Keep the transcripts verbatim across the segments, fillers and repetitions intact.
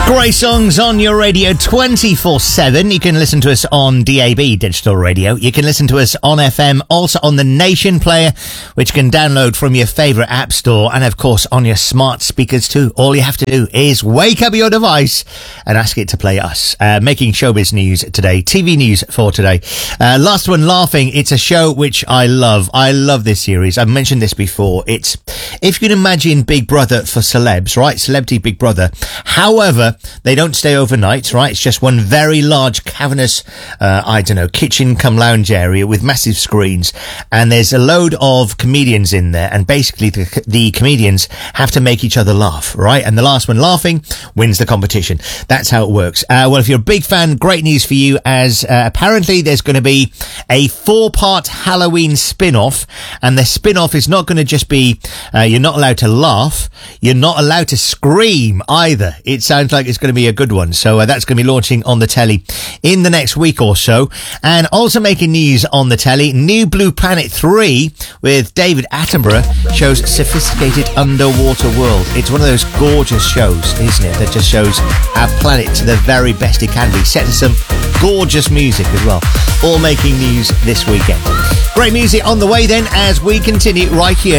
Great songs on your radio twenty-four seven. You can listen to us on D A B, digital radio. You can listen to us on F M, also on the Nation player, which you can download from your favourite app store, and of course on your smart speakers too. All you have to do is wake up your device and ask it to play us. Uh, making showbiz news today, T V news for today. Uh, last one, Laughing. It's a show which I love. I love this series. I've mentioned this before. It's, if you can imagine Big Brother for celebs, right? Celebrity Big Brother. However, they don't stay overnight, right? It's just one very large, cavernous, uh, I don't know, kitchen come lounge area with massive screens. And there's a load of comedians in there. And basically the, the comedians have to make each other laugh, right? And the last one laughing wins the competition. That's how it works. Uh, well, if you're a big fan, great news for you, as uh, apparently there's going to be a four-part Halloween spin-off. And the spin-off is not going to just be, uh, you're not allowed to laugh. You're not allowed to scream either. It sounds like it's going to be a good one. So uh, that's going to be launching on the telly in the next week or so. And also making news on the telly, New Blue Planet three with David Attenborough shows sophisticated underwater world. It's one of those gorgeous shows, isn't it, that just shows our planet to the very best it can be, set to some gorgeous music as well. All making news this weekend. Great music on the way then as we continue right here.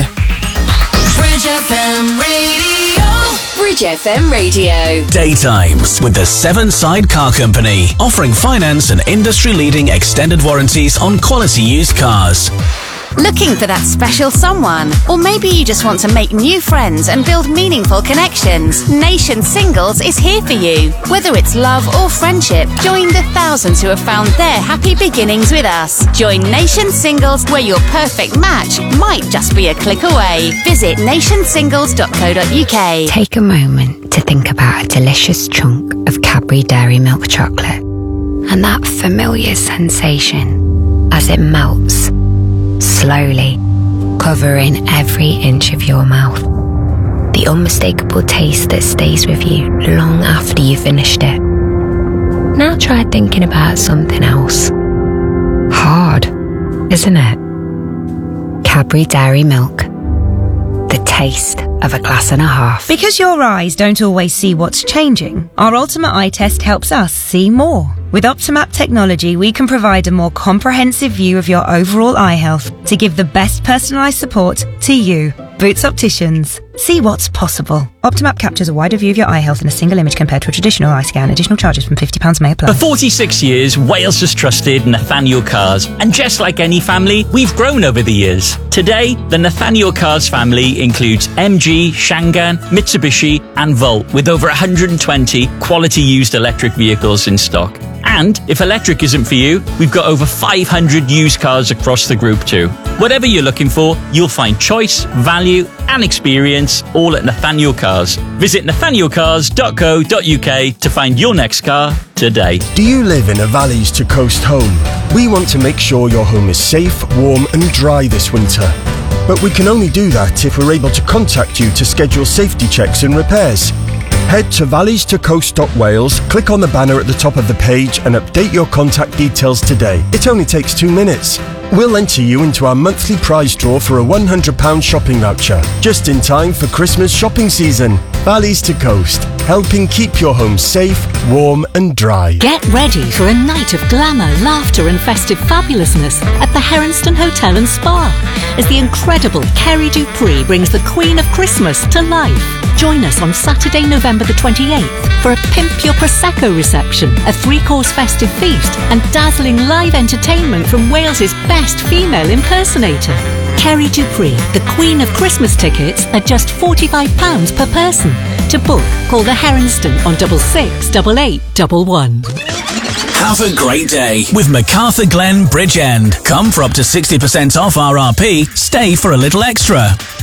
Bridge F M Radio. Bridge F M Radio. Daytimes with the Seven Side Car Company, offering finance and industry-leading extended warranties on quality used cars. Looking for that special someone? Or maybe you just want to make new friends and build meaningful connections? Nation Singles is here for you. Whether it's love or friendship, join the thousands who have found their happy beginnings with us. Join Nation Singles, where your perfect match might just be a click away. Visit nation singles dot co dot uk. Take a moment to think about a delicious chunk of Cadbury Dairy Milk chocolate and that familiar sensation as it melts slowly, covering every inch of your mouth. The unmistakable taste that stays with you long after you've finished it. Now try thinking about something else. Hard, isn't it? Cadbury Dairy Milk. The taste of a glass and a half. Because your eyes don't always see what's changing, our Ultimate Eye Test helps us see more. With Optimap technology, we can provide a more comprehensive view of your overall eye health to give the best personalised support to you. Boots Opticians. See what's possible. Optimap captures a wider view of your eye health in a single image compared to a traditional eye scan. Additional charges from fifty pounds may apply. For forty-six years, Wales has trusted Nathaniel Cars. And just like any family, we've grown over the years. Today, the Nathaniel Cars family includes M G, Shangan, Mitsubishi and Volt, with over one hundred twenty quality used electric vehicles in stock. And if electric isn't for you, we've got over five hundred used cars across the group too. Whatever you're looking for, you'll find choice, value and experience all at Nathaniel Cars. Visit nathaniel cars dot co dot uk to find your next car today. Do you live in a valleys to coast home? We want to make sure your home is safe, warm and dry this winter. But we can only do that if we're able to contact you to schedule safety checks and repairs. Head to valleys to coast dot wales, click on the banner at the top of the page and update your contact details today. It only takes two minutes. We'll enter you into our monthly prize draw for a one hundred pounds shopping voucher, just in time for Christmas shopping season. Valleys to Coast, helping keep your home safe, warm and dry. Get ready for a night of glamour, laughter and festive fabulousness at the Heronston Hotel and Spa, as the incredible Kerry Dupree brings the Queen of Christmas to life. Join us on Saturday, November the twenty-eighth for a Pimp Your Prosecco reception, a three-course festive feast and dazzling live entertainment from Wales's best female impersonator. Kerry Dupree, the Queen of Christmas tickets at just forty-five pounds per person. To book, call the Heronston on double six double eight double one. Have a great day with MacArthur Glen Bridge End. Come for up to sixty percent off R R P, stay for a little extra.